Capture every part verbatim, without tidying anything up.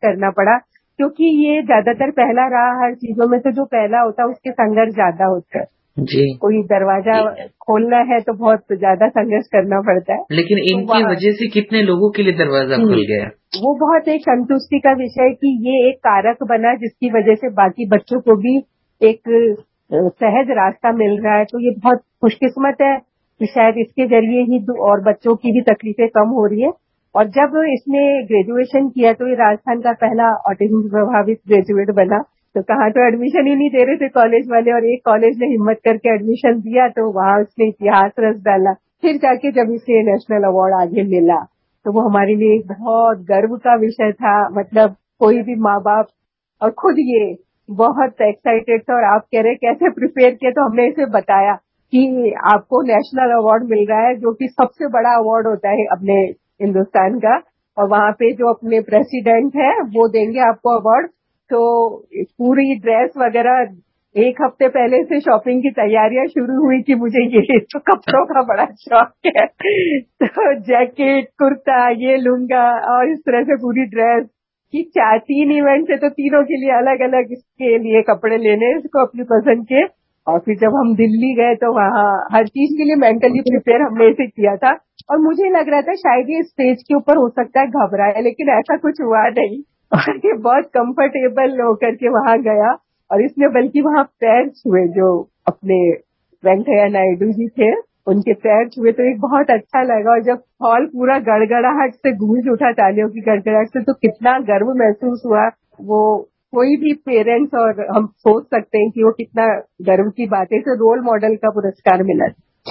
करना पड़ा, क्योंकि ये ज्यादातर पहला रहा, हर चीजों में से जो पहला होता है उसके संघर्ष ज्यादा होता है जी। कोई दरवाजा खोलना है तो बहुत ज्यादा संघर्ष करना पड़ता है। लेकिन तो इनकी वजह से कितने लोगों के लिए दरवाजा खुल गया। वो बहुत एक संतुष्टि का विषय कि ये एक कारक बना जिसकी वजह से बाकी बच्चों को भी एक सहज रास्ता मिल रहा है। तो ये बहुत खुशकिस्मत है कि शायद इसके जरिए ही और बच्चों की भी तकलीफें कम हो रही है। और जब इसने ग्रेजुएशन किया तो ये राजस्थान का पहला ऑटिज्म प्रभावित ग्रेजुएट बना। तो कहाँ तो एडमिशन ही नहीं दे रहे थे कॉलेज वाले, और एक कॉलेज ने हिम्मत करके एडमिशन दिया तो वहां उसने इतिहास रच डाला। फिर जाके जब इसे नेशनल अवार्ड आगे मिला तो वो हमारे लिए एक बहुत गर्व का विषय था। मतलब कोई भी माँ बाप, और खुद ये बहुत एक्साइटेड था। और आप कह रहे कैसे प्रिपेयर किया, तो हमने इसे बताया कि आपको नेशनल अवार्ड मिल रहा है जो कि सबसे बड़ा अवार्ड होता है अपने हिंदुस्तान का, और वहां पे जो अपने प्रेसिडेंट है वो देंगे आपको अवार्ड। तो पूरी ड्रेस वगैरह एक हफ्ते पहले से शॉपिंग की तैयारियां शुरू हुई कि मुझे ये तो कपड़ों का बड़ा शौक है तो जैकेट कुर्ता ये लूंगा, और इस तरह से पूरी ड्रेस कि चार तीन इवेंट है तो तीनों के लिए अलग अलग इसके लिए कपड़े लेने इसको अपनी पसंद के। और फिर जब हम दिल्ली गए तो वहाँ हर चीज के लिए मेंटली प्रिपेयर हमने इसे किया था। और मुझे लग रहा था शायद ये स्टेज के ऊपर हो सकता है घबराए, लेकिन ऐसा कुछ हुआ नहीं और ये बहुत कंफर्टेबल होकर के वहां गया। और इसने बल्कि वहां पैर छुए, जो अपने वेंकैया नायडू जी थे उनके पैर छुए, तो एक बहुत अच्छा लगा। और जब हॉल पूरा गड़गड़ाहट से गूंज उठा तालियों की गड़गड़ाहट से, तो कितना गर्व महसूस हुआ। वो कोई भी पेरेंट्स, और हम सोच सकते हैं कि वो कितना गर्व की बात है। तो रोल मॉडल का पुरस्कार मिला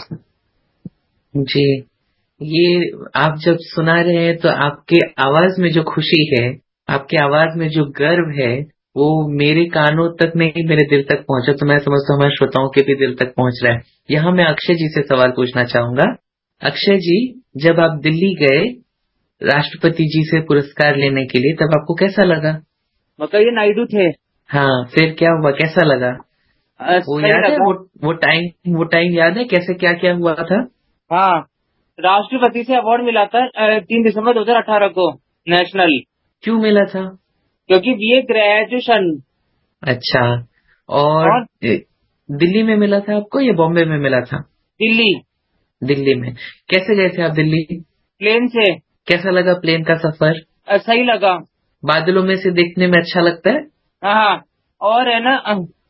जी। ये आप जब सुना रहे हैं तो आपके आवाज में जो खुशी है, आपके आवाज में जो गर्व है, वो मेरे कानों तक नहीं मेरे दिल तक पहुंचा। तो मैं समझता हूँ हमारे श्रोताओं के भी दिल तक पहुंच रहा है। यहाँ मैं अक्षय जी से सवाल पूछना चाहूंगा। अक्षय जी, जब आप दिल्ली गए राष्ट्रपति जी से पुरस्कार लेने के लिए, तब आपको कैसा लगा? मतलब ये नायडू थे। हाँ, फिर क्या हुआ, कैसा लगा? वो याद है, वो वो टाइम वो टाइम याद है कैसे क्या क्या हुआ था? हाँ, राष्ट्रपति से अवार्ड मिला था तीन दिसंबर दो हजार अठारह को नेशनल। क्यों मिला था? क्योंकि बीए ग्रेजुएशन। अच्छा। और, और दिल्ली में मिला था आपको या बॉम्बे में मिला था? दिल्ली। दिल्ली में। कैसे गए थे आप दिल्ली? प्लेन से। कैसा लगा प्लेन का सफर? सही लगा। बादलों में से देखने में अच्छा लगता है। हाँ, और है ना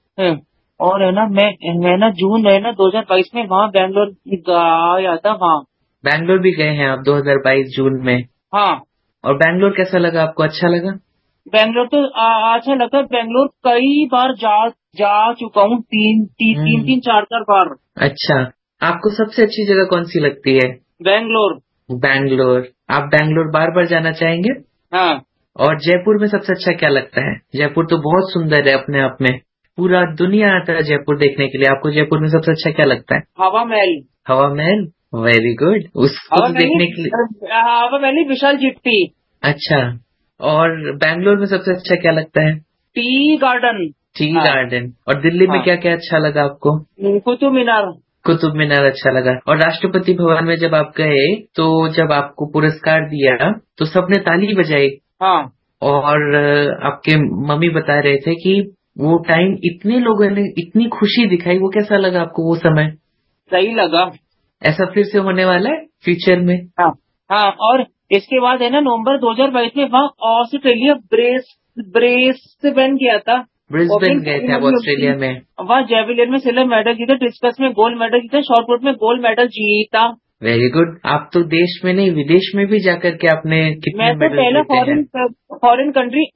और है ना मैं मैं ना जून है ना दो हजार बाईस में वहाँ बैंगलोर गया था। वहाँ बैंगलोर भी गए हैं आप दो हजार बाईस जून में? हाँ। और बैंगलोर कैसा लगा आपको, अच्छा लगा? बैंगलोर तो अच्छा लगा। बैंगलोर कई बार जा जा चुका हूँ, तीन ती, तीन तीन चार चार बार। अच्छा, आपको सबसे अच्छी जगह कौन सी लगती है? बैंगलोर। बैंगलोर। आप बैंगलोर बार बार जाना चाहेंगे? हाँ। और जयपुर में सबसे अच्छा क्या लगता है? जयपुर तो बहुत सुंदर है अपने आप में, पूरा दुनिया आता है जयपुर देखने के लिए। आपको जयपुर में सबसे अच्छा क्या लगता है? हवा महल। हवा महल, वेरी गुड। उसको तो देखने के लिए हवा महल विशाल जीती। अच्छा। और बैंगलोर में सबसे अच्छा क्या लगता है? Tea garden. Tea garden. और दिल्ली में क्या क्या अच्छा लगा आपको? कुतुब मीनार। कुतुब मीनार अच्छा लगा। और राष्ट्रपति भवन में जब आप गए तो जब आपको पुरस्कार दिया तो सबने ताली बजाई। हाँ। और आपके मम्मी बता रहे थे कि वो टाइम इतने लोगों ने इतनी खुशी दिखाई, वो कैसा लगा आपको वो समय? सही लगा। ऐसा फिर से होने वाला है फ्यूचर में? हाँ हाँ। और इसके बाद है ना नवंबर दो हजार बाईस में वहाँ ऑस्ट्रेलिया ब्रेस ब्रेसबेन गया था। ब्रिस्बेन गए थे आप ऑस्ट्रेलिया में? वहाँ जेवलिन में सिल्वर मेडल जीता, डिस्कस में गोल्ड मेडल जीता, शॉर्टपुट में गोल्ड मेडल जीता। Very good. आप तो देश में नहीं विदेश में भी जाकर के आपने कितने मैं तो पहला फॉरेन फॉरेन कंट्री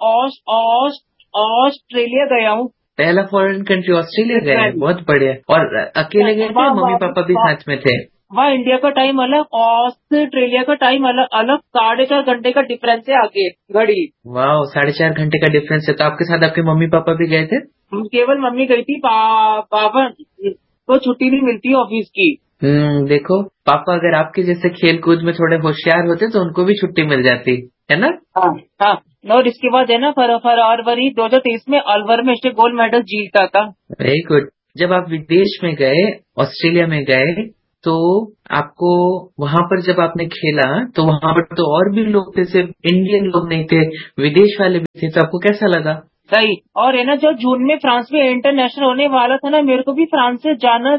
ऑस्ट्रेलिया गया हूँ। पहला फॉरेन कंट्री ऑस्ट्रेलिया गए हैं, बहुत बढ़िया। और अकेले गए थे, मम्मी पापा भी साथ में थे? वहाँ इंडिया का टाइम अलग, ऑस्ट्रेलिया का टाइम अलग अलग, साढ़े चार घंटे का डिफरेंस है आगे घड़ी। वाह, साढ़े चार घंटे का डिफरेंस है। तो आपके साथ आपके मम्मी पापा भी गए थे? केवल मम्मी गई थी, पा, पापा को छुट्टी नहीं मिलती ऑफिस की। हम्म देखो, पापा अगर आपके जैसे खेल कूद में थोड़े होशियार होते तो उनको भी छुट्टी मिल जाती है ना। हाँ हाँ। और इसके बाद है ना फरवरी दो हजार तेईस में अलवर में इसने गोल्ड मेडल जीता था। Very good. जब आप विदेश में गए, ऑस्ट्रेलिया में गए, तो आपको वहां पर जब आपने खेला तो वहां पर तो और भी लोग थे, सिर्फ इंडियन लोग नहीं थे, विदेश वाले भी थे, तो आपको कैसा लगा? सही। और है ना, जो जून में फ्रांस में इंटरनेशनल होने वाला था ना, मेरे को भी फ्रांस से जाना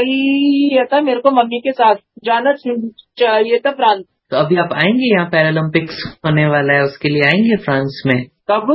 चाहिए था, मेरे को मम्मी के साथ जाना चाहिए था फ्रांस। तो अभी आप आएंगे, यहाँ पैरालंपिक्स होने वाला है, उसके लिए आएंगे फ्रांस में? कब?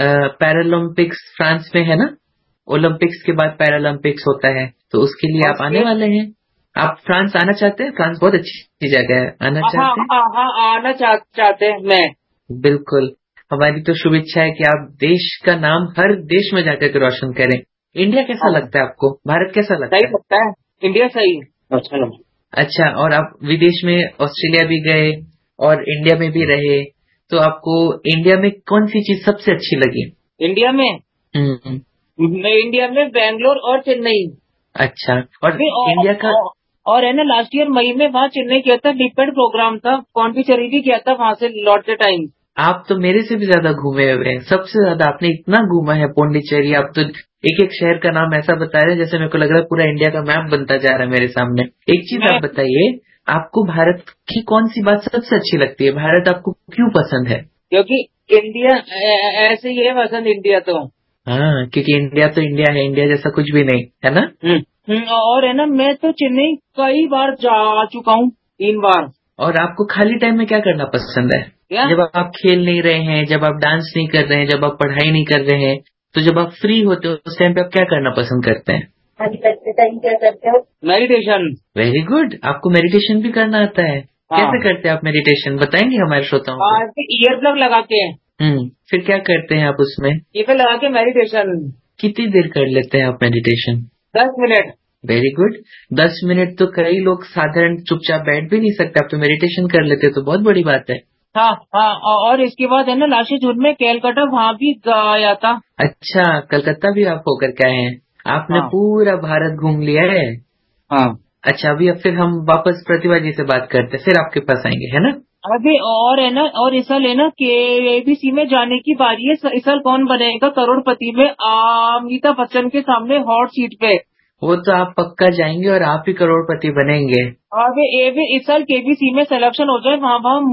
पैरालंपिक्स फ्रांस में है ना, ओलंपिक्स के बाद पैरालंपिक्स होता है, तो उसके लिए आप आने वाले हैं। आप फ्रांस आना चाहते हैं? फ्रांस बहुत अच्छी जगह है, आना हाँ चाहते हैं? हाँ हाँ, आना चाह, चाहते हैं मैं। बिल्कुल, हमारी तो शुभ इच्छा है कि आप देश का नाम हर देश में जाकर के रोशन करें। इंडिया कैसा हाँ, लगता है आपको? भारत कैसा लगता सही है? लगता है, इंडिया सही। अच्छा लगा। अच्छा, और आप विदेश में ऑस्ट्रेलिया भी गए और इंडिया में भी रहे, तो आपको इंडिया में कौन सी चीज सबसे अच्छी लगी? इंडिया में हम्म, मैं इंडिया में बेंगलोर और चेन्नई। अच्छा, और नहीं, और, इंडिया का और, और है ना, लास्ट ईयर मई में वहाँ चेन्नई गया था, डिपेंड प्रोग्राम था, पौंडीचेरी भी गया था वहां से लौटते टाइम। आप तो मेरे से भी ज्यादा घूमे हुए हैं, सबसे ज्यादा आपने इतना घूमा है पौंडीचेरी। आप तो एक एक शहर का नाम ऐसा बता रहे हैं जैसे मेरे को लग रहा है पूरा इंडिया का मैप बनता जा रहा है मेरे सामने। एक चीज मैं आप बताइए, आपको भारत की कौन सी बात सबसे अच्छी लगती है? भारत आपको क्यों पसंद है? क्योंकि इंडिया ऐ- ऐसे ही है पसंद, इंडिया तो। हाँ, क्योंकि इंडिया तो इंडिया है, इंडिया जैसा कुछ भी नहीं है ना। हम्म हम्म, और है ना, मैं तो चेन्नई कई बार जा चुका हूँ, तीन बार। और आपको खाली टाइम में क्या करना पसंद है? क्या? जब आप खेल नहीं रहे हैं, जब आप डांस नहीं कर रहे हैं, जब आप पढ़ाई नहीं कर रहे हैं, तो जब आप फ्री होते हो उस टाइम पे आप क्या करना पसंद करते हैं? खाली करते टाइम क्या करते हो? मेडिटेशन। वेरी गुड, आपको मेडिटेशन भी करना आता है। हाँ, कैसे करते हैं आप मेडिटेशन, बताएंगे हमारे श्रोताओं को? ईयर प्लग लगा के। हम्म, फिर क्या करते हैं आप उसमें? ये पे लगा के मेडिटेशन। कितनी देर कर लेते हैं आप मेडिटेशन? दस मिनट। वेरी गुड, दस मिनट तो कई लोग साधारण चुपचाप बैठ भी नहीं सकते, आप तो मेडिटेशन कर लेते, तो बहुत बड़ी बात है। हाँ हाँ, और इसके बाद है ना, लास्ट जून में कैलकाटा वहाँ भी गया था। अच्छा, कलकत्ता भी आप होकर के आए हैं, आपने हाँ पूरा भारत घूम लिया है। हाँ। अच्छा, अभी अब फिर हम वापस प्रतिभा जी से बात करते हैं, फिर आपके पास आएंगे, है ना। अभी और है ना, और इस साल है ना केबीसी में जाने की बारी है। इस साल कौन बनेगा करोड़पति में? अमिताभ बच्चन के सामने हॉट सीट पे। वो तो आप पक्का जाएंगे और आप ही करोड़पति बनेंगे। अबे ए भी इस साल केबीसी में सिलेक्शन हो जाए, वहाँ वहाँ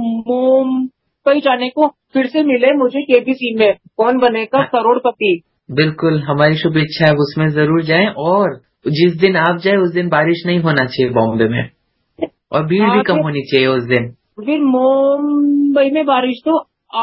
मुंबई जाने को फिर से मिले मुझे केबीसी में, कौन बनेगा हाँ, करोड़पति? बिल्कुल, हमारी शुभ इच्छा है उसमें जरूर जाएं, और जिस दिन आप जाए उस दिन बारिश नहीं होना चाहिए बॉम्बे में, और भीड़ भी हाँ, कम फिर होनी चाहिए उस दिन। फिर मुंबई में बारिश तो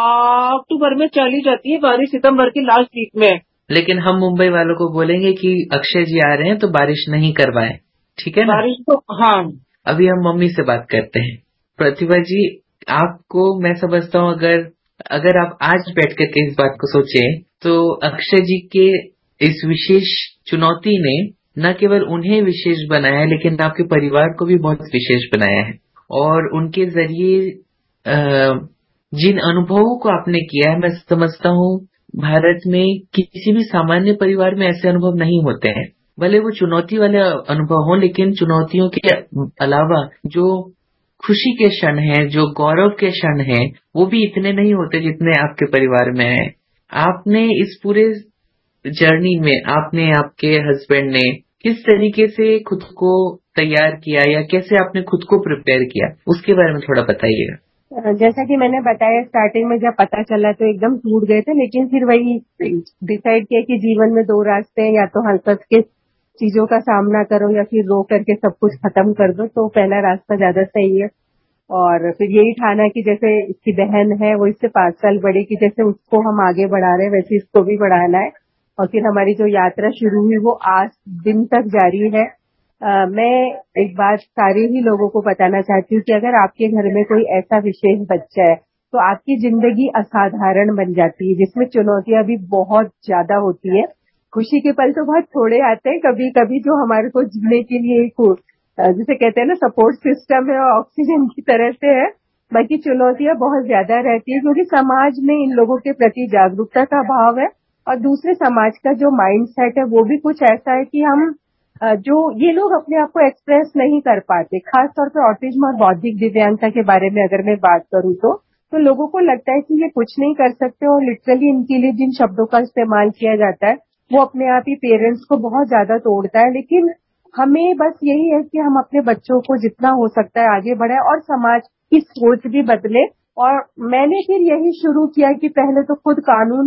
अक्टूबर में चली जाती है, बारिश सितंबर की लास्ट वीक में। लेकिन हम मुंबई वालों को बोलेंगे कि अक्षय जी आ रहे हैं तो बारिश नहीं करवाएं, ठीक है ना। बारिश तो हाँ। अभी हम मम्मी से बात करते हैं। प्रतिभा जी, आपको मैं समझता हूँ, अगर अगर आप आज बैठ करके इस बात को सोचे तो अक्षय जी के इस विशेष चुनौती ने न केवल उन्हें विशेष बनाया है, लेकिन आपके परिवार को भी बहुत विशेष बनाया है। और उनके जरिए अ, जिन अनुभवों को आपने किया है, मैं समझता हूँ भारत में किसी भी सामान्य परिवार में ऐसे अनुभव नहीं होते हैं। भले वो चुनौती वाले अनुभव हो, लेकिन चुनौतियों के अलावा जो खुशी के क्षण हैं, जो गौरव के क्षण हैं, वो भी इतने नहीं होते जितने आपके परिवार में हैं। आपने इस पूरे जर्नी में, आपने, आपके हस्बैंड ने किस तरीके से खुद को तैयार किया, या कैसे आपने खुद को प्रिपेयर किया, उसके बारे में थोड़ा बताइएगा। अ, जैसा कि मैंने बताया, स्टार्टिंग में जब पता चला तो एकदम टूट गए थे, लेकिन फिर वही डिसाइड किया कि जीवन में दो रास्ते हैं, या तो हंस हंस के चीजों का सामना करो या फिर रो करके सब कुछ खत्म कर दो, तो पहला रास्ता ज्यादा सही है। और फिर यही ठाना कि जैसे इसकी बहन है वो इससे पांच साल बड़ी, की जैसे उसको हम आगे बढ़ा रहे हैं वैसे इसको भी बढ़ाना है। और फिर हमारी जो यात्रा शुरू हुई वो आज दिन तक जारी है। अ, मैं एक बात सारे ही लोगों को बताना चाहती हूँ कि अगर आपके घर में कोई ऐसा विशेष बच्चा है तो आपकी जिंदगी असाधारण बन जाती है, जिसमें चुनौतियां भी बहुत ज्यादा होती है। खुशी के पल तो बहुत थोड़े आते हैं, कभी कभी जो हमारे को जीने के लिए एक अ, जिसे कहते हैं ना सपोर्ट सिस्टम है और ऑक्सीजन की तरह से है। बाकी चुनौतियां बहुत ज्यादा रहती है, क्योंकि समाज में इन लोगों के प्रति जागरूकता का अभाव है। और दूसरे समाज का जो माइंड सेट है वो भी कुछ ऐसा है कि हम अ, जो ये लोग अपने आप को एक्सप्रेस नहीं कर पाते। खास तौर पे ऑटिज्म और बौद्धिक दिव्यांगता के बारे में अगर मैं बात करूं तो तो लोगों को लगता है कि ये कुछ नहीं कर सकते, और लिटरली इनके लिए जिन शब्दों का इस्तेमाल किया जाता है वो अपने आप ही पेरेंट्स को बहुत ज्यादा तोड़ता है। लेकिन हमें बस यही है कि हम अपने बच्चों को जितना हो सकता है आगे बढ़ाएं और समाज की सोच भी बदले। और मैंने फिर यही शुरू किया कि पहले तो खुद कानून